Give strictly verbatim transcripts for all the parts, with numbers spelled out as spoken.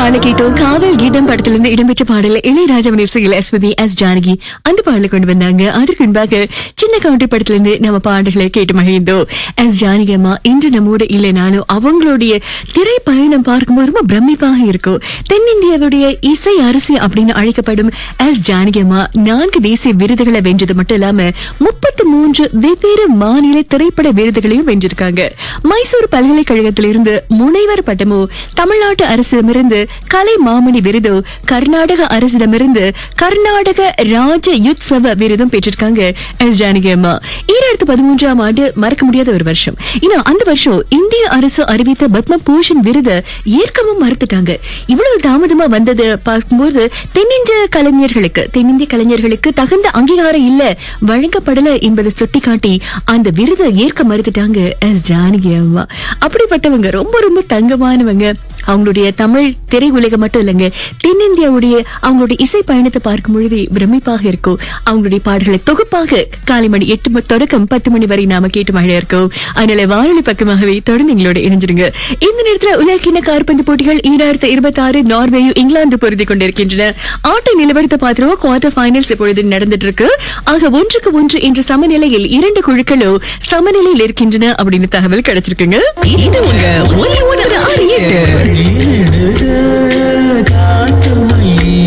பாடல கேட்டோம். காவல் கீதம் படத்திலிருந்து இடம்பெற்ற பாடல இளையராஜாவின் இசையில் எஸ்பிபி எஸ் ஜானகி அந்த பாடலை கொண்டு வந்தாங்க. அதற்கு முன்பாக சின்ன கவுண்டர் படத்திலிருந்து நம்ம பாடல்களை கேட்டு மகிழ்ந்தோம். எஸ் ஜானகி அம்மா இன்று நம்மோட இல்லைனாலும் அவங்களுடைய திரை பயணம் பார்க்கும்போது ரொம்ப பிரமிப்பாக இருக்கும். தென்னிந்தியாவுடைய இசை அரசி அப்படின்னு அழைக்கப்படும் எஸ் ஜானகி அம்மா நான்கு தேசிய விருதுகளை வென்றது மட்டும் இல்லாம முப்பத்தி மூன்று வெவ்வேறு மாநில திரைப்பட விருதுகளையும் வென்றிருக்காங்க. மைசூர் பல்கலைக்கழகத்திலிருந்து முனைவர் பட்டமும், தமிழ்நாட்டு அரசிடமிருந்து கலை மாமணி விருது, கர்நாடக அரசிடமிருந்து கர்நாடக ராஜ யுத்சவ விருதும் பெற்றிருக்காங்க எஸ் ஜானகி அம்மா. ஈராயிரத்து பதிமூன்றாம் ஆண்டு மறக்க முடியாத ஒரு வருஷம். ஏன்னா அந்த வருஷம் இந்திய அரசு அறிவித்த பத்ம பூஷன் விருது ஏற்கவும் மறுத்துட்டாங்க. இவ்வளவு தாமதமா வந்தது பார்க்கும்போது தென்னிந்திய கலைஞர்களுக்கு தென்னிந்திய கலைஞர்களுக்கு தகுந்த அங்கீகாரம் இல்ல, வழங்கப்படல என்பதை சுட்டிக்காட்டி அந்த விருதை ஏற்க மறுத்துட்டாங்க எஸ் ஜானகி அம்மா. அப்படிப்பட்டவங்க ரொம்ப ரொம்ப தங்கமானவங்க. அவங்களுடைய தமிழ் திரை உலகம் மட்டும் இல்லைங்க, தென்னிந்தியாவுடைய அவங்களுடைய இசை பயணத்தை பார்க்கும் பொழுது பிரமிப்பாக இருக்கும். அவங்களுடைய பாடல்களை தொகுப்பாக காலை மணி எட்டு தொடக்கம் பத்து மணி வரை நாம கேட்டு மழை இருக்கும். அதனால வானொலி பக்கமாகவே தொடர்ந்து எங்களோட இணைஞ்சிருங்க. இந்த நேரத்தில் உலகின கால்பந்து போட்டிகள் ஈராயிரத்து இருபத்தி ஆறு நார்வேயும் இங்கிலாந்து பொருத்தி கொண்டிருக்கின்றன. ஆட்ட நிலவரத்தை பார்த்துருவோம். குவார்டர் பைனல்ஸ் இப்பொழுது நடந்துட்டு இருக்கு. ஆக ஒன்றுக்கு ஒன்று என்ற சமநிலையில் இரண்டு குழுக்களும் சமநிலையில் இருக்கின்றன அப்படின்னு தகவல் கிடைச்சிருக்குங்க. இது உங்க ஒலி உணர்வு அறியீட்டு.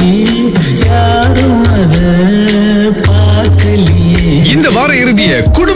இந்த வார இறுதிய குடும்ப